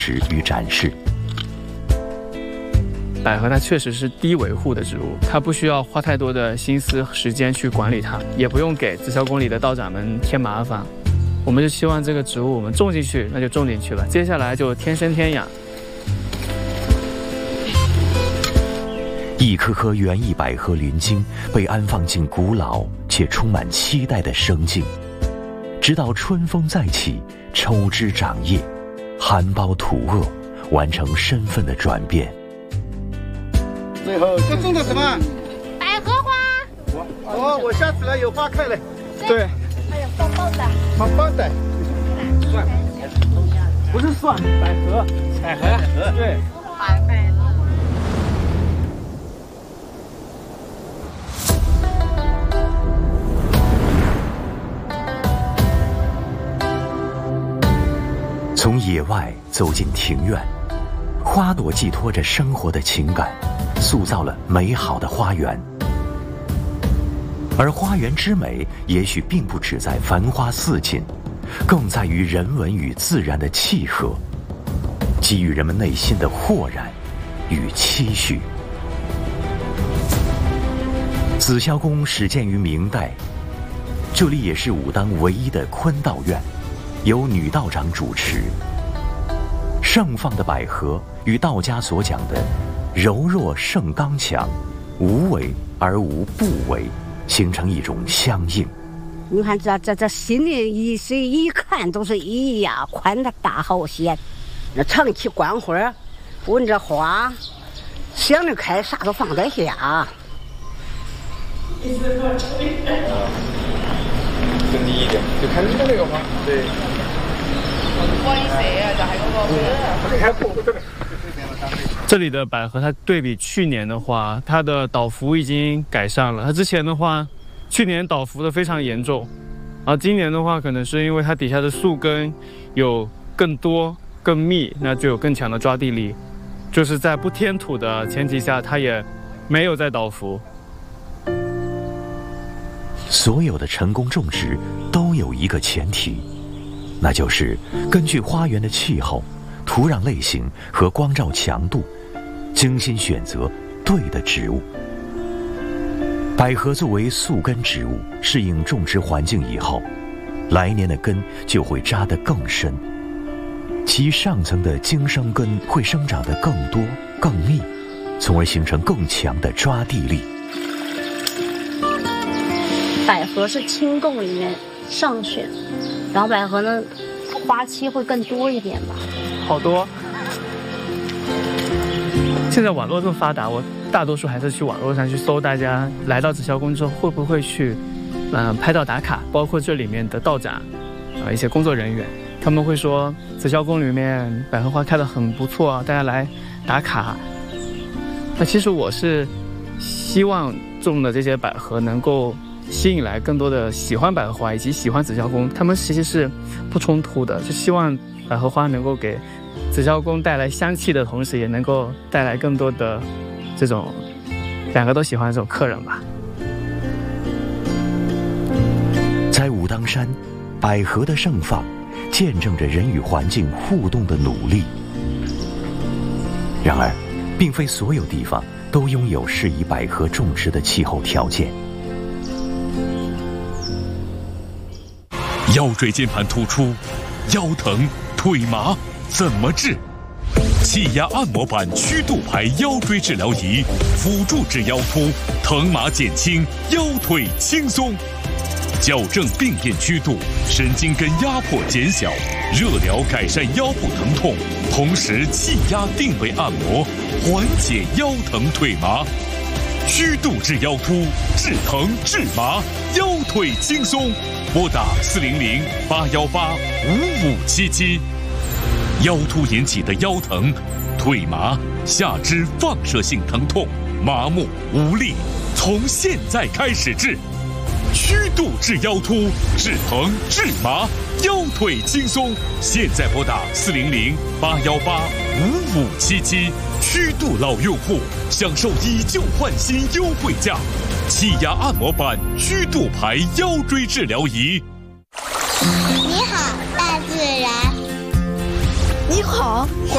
与展示。 百合它确实是低维护的植物，它不需要花太多的心思和时间去管理它，也不用给紫霄宫里的道长们添麻烦。我们就希望这个植物我们种进去，那就种进去了，接下来就天生天养。 一棵棵园艺百合鳞茎被安放进古老且充满期待的生境，直到春风再起，抽枝长叶，含苞吐萼，完成身份的转变。 最后这种的什么？ 百合花。 我下次来有花开了。对。 还有棒棒的。 棒棒的。蒜，不是蒜，百合。百合。对。 百合。 从野外走进庭院，花朵寄托着生活的情感，塑造了美好的花园。而花园之美，也许并不只在繁花似锦，更在于人文与自然的契合，给予人们内心的豁然与期许。紫霄宫始建于明代，这里也是武当唯一的坤道院，由女道长主持。盛放的百合与道家所讲的柔弱胜刚强，无为而无不为，形成一种相应。 你看这心里一看都是宽的大好些，那长期观花，闻着花，想着开啥都放得下。 更低一点，就看你的那个花。对。 这里的百合，它对比去年的话，它的倒伏已经改善了。它之前的话，去年倒伏的非常严重，而今年的话，可能是因为它底下的树根有更多、更密，那就有更强的抓地力。就是在不添土的前提下，它也没有再倒伏。 所有的成功种植都有一个前提，那就是根据花园的气候、土壤类型和光照强度，精心选择对的植物。百合作为宿根植物，适应种植环境以后，来年的根就会扎得更深，其上层的茎生根会生长得更多、更密，从而形成更强的抓地力。 百合是清供里面上选，然后百合呢，花期会更多一点吧。 好多。现在网络这么发达，我大多数还是去网络上去搜，大家来到紫霄宫之后会不会去，拍照打卡，包括这里面的道长，一些工作人员，他们会说紫霄宫里面百合花开得很不错，大家来打卡。那其实我是希望种的这些百合能够吸引来更多的喜欢百合花以及喜欢紫霄宫，他们其实是不冲突的，就希望百合花能够给紫霄宫带来香气的同时，也能够带来更多的这种两个都喜欢的这种客人吧。 在武当山，百合的盛放见证着人与环境互动的努力。然而，并非所有地方都拥有适宜百合种植的气候条件。 腰椎间盘突出、腰疼、腿麻怎么治？气压按摩板曲度牌腰椎治疗仪，辅助治腰突，疼麻减轻，腰腿轻松，矫正病变曲度，神经根压迫减小，热疗改善腰部疼痛，同时气压定位按摩，缓解腰疼腿麻。曲度治腰突，治疼治麻，腰腿轻松。拨打400-818-5577。腰突引起的腰疼、腿麻、下肢放射性疼痛、麻木、无力，从现在开始治。曲度治腰突，治疼治麻，腰腿轻松。现在拨打400-818-5577。曲度老用户享受以旧换新优惠价，气压按摩板曲度牌腰椎治疗仪。 你好，大自然。 你好。